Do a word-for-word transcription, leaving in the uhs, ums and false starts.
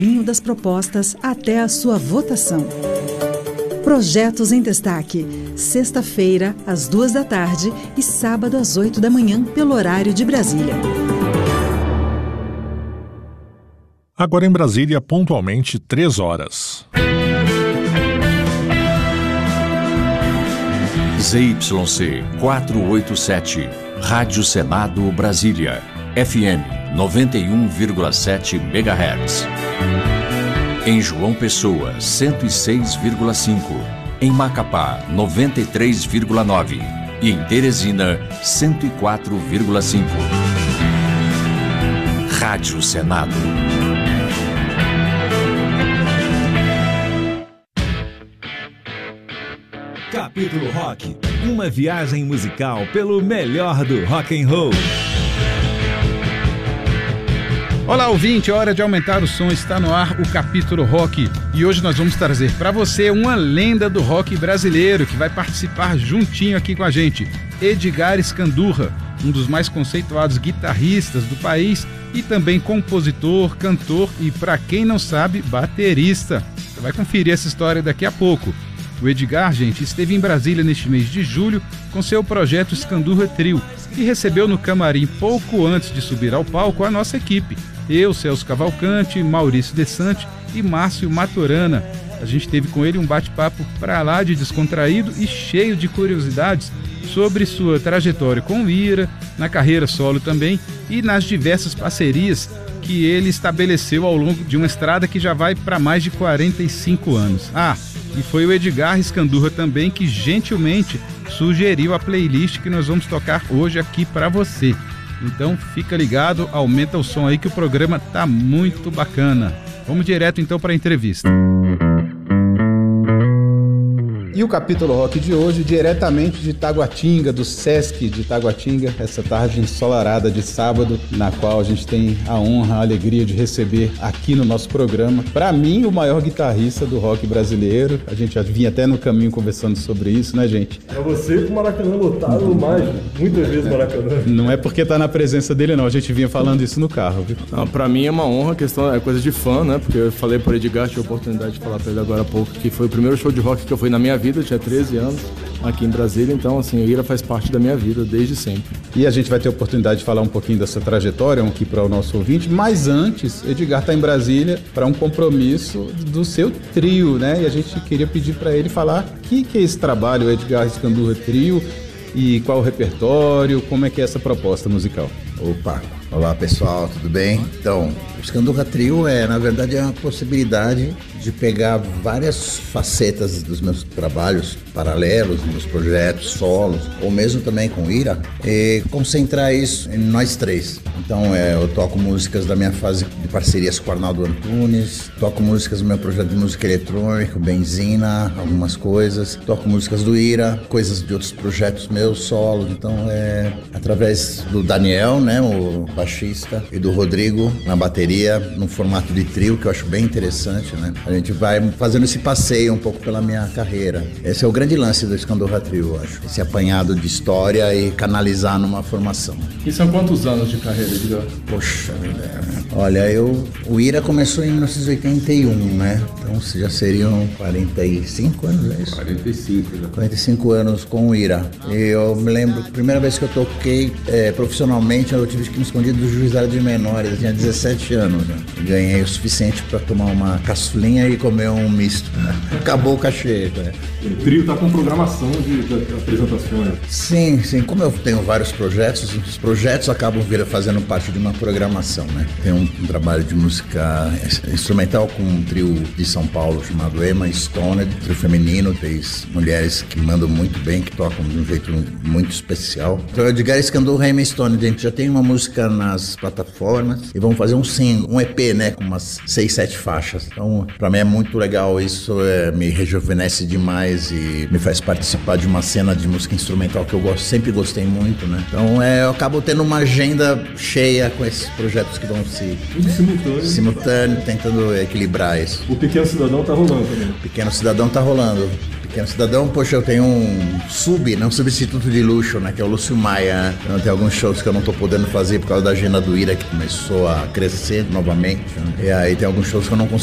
das propostas até a sua votação. Projetos em Destaque, sexta-feira, às duas da tarde e sábado às oito da manhã, pelo horário de Brasília. Agora em Brasília, pontualmente, três horas. Z Y C quatrocentos e oitenta e sete, Rádio Senado Brasília, F M noventa e um vírgula sete megahertz. Em João Pessoa, cento e seis vírgula cinco. Em Macapá, noventa e três vírgula nove. E em Teresina, cento e quatro vírgula cinco. Rádio Senado. Capítulo Rock, uma viagem musical pelo melhor do rock and roll. Olá, ouvinte, é hora de aumentar o som, está no ar o Capítulo Rock. E hoje nós vamos trazer para você uma lenda do rock brasileiro que vai participar juntinho aqui com a gente, Edgar Escandurra, um dos mais conceituados guitarristas do país e também compositor, cantor e, para quem não sabe, baterista. Você vai conferir essa história daqui a pouco. O Edgar, gente, esteve em Brasília neste mês de julho com seu projeto Escandurra Trio e recebeu no camarim pouco antes de subir ao palco a nossa equipe. Eu, Celso Cavalcante, Maurício Desante e Márcio Maturana. A gente teve com ele um bate-papo pra lá de descontraído e cheio de curiosidades sobre sua trajetória com o Ira, na carreira solo também e nas diversas parcerias que ele estabeleceu ao longo de uma estrada que já vai para mais de quarenta e cinco anos. Ah, e foi o Edgar Escandurra também que gentilmente sugeriu a playlist que nós vamos tocar hoje aqui para você. Então fica ligado, aumenta o som aí que o programa tá muito bacana. Vamos direto então para a entrevista. E o Capítulo Rock de hoje, diretamente de Taguatinga, do Sesc de Taguatinga, essa tarde ensolarada de sábado, na qual a gente tem a honra, a alegria de receber aqui no nosso programa, para mim, o maior guitarrista do rock brasileiro. A gente já vinha até no caminho conversando sobre isso, né, gente? É você pro Maracanã lotado mais, muitas vezes Maracanã. Não é porque tá na presença dele, não. A gente vinha falando isso no carro, viu? Não, pra mim é uma honra, a questão é coisa de fã, né? Porque eu falei pro Edgar, tive a oportunidade de falar pra ele agora há pouco, que foi o primeiro show de rock que eu fui na minha vida. Eu tinha treze anos aqui em Brasília, então assim, o Ira faz parte da minha vida desde sempre. E a gente vai ter a oportunidade de falar um pouquinho dessa trajetória aqui para o nosso ouvinte, mas antes, Edgar está em Brasília para um compromisso do seu trio, né? E a gente queria pedir para ele falar o que, que é esse trabalho, o Edgar Escandurra Trio, e qual o repertório, como é que é essa proposta musical. Opa, olá pessoal, tudo bem? Então, o Escandurra Trio é, na verdade, é uma possibilidade de pegar várias facetas dos meus trabalhos paralelos, meus projetos solos, ou mesmo também com o Ira, e concentrar isso em nós três. Então, é, eu toco músicas da minha fase de parcerias com o Arnaldo Antunes, toco músicas do meu projeto de música eletrônica, Benzina, algumas coisas, toco músicas do Ira, coisas de outros projetos meus solos. Então, é através do Daniel, né, o baixista, e do Rodrigo na bateria, no formato de trio, que eu acho bem interessante, né? A gente vai fazendo esse passeio um pouco pela minha carreira. Esse é o grande lance do Escandurra Trio, eu acho. Esse apanhado de história e canalizar numa formação. E são quantos anos de carreira, Edgar? Poxa vida. Olha, eu, o Ira começou em mil novecentos e oitenta e um, né? Então já seriam quarenta e cinco anos, é isso? quarenta e cinco, né? quarenta e cinco anos com o Ira. E eu me lembro, a primeira vez que eu toquei é, profissionalmente, eu tive que me esconder do juizado de menores. Eu tinha dezessete anos, né? Ganhei o suficiente para tomar uma caçulinha e comer um misto. Né? Acabou o cachê, né? O trio tá com programação de, de, de apresentações. Sim, sim. Como eu tenho vários projetos, os projetos acabam vir fazendo parte de uma programação, né? Tem um, um trabalho de música instrumental com um trio de São Paulo chamado Emma Stone, trio feminino, três mulheres que mandam muito bem, que tocam de um jeito muito especial. Então, o Edgar Escandurra e Emma Stone, a gente já tem uma música nas plataformas e vamos fazer um single, um E P, né? Com umas seis, sete faixas. Então, pra mim é muito legal isso, é, me rejuvenesce demais e me faz participar de uma cena de música instrumental que eu gosto, sempre gostei muito, né? Então, é, eu acabo tendo uma agenda cheia com esses projetos que vão se... Tudo simultâneo. Simultâneo, tentando equilibrar isso. O Pequeno Cidadão tá rolando também. Pequeno Cidadão tá rolando. Pequeno Cidadão, poxa, eu tenho um sub, né, um substituto de luxo, né, que é o Lúcio Maia, né? Então tem alguns shows que eu não tô podendo fazer por causa da agenda do Ira, que começou a crescer novamente, né? E aí tem alguns shows que eu não consigo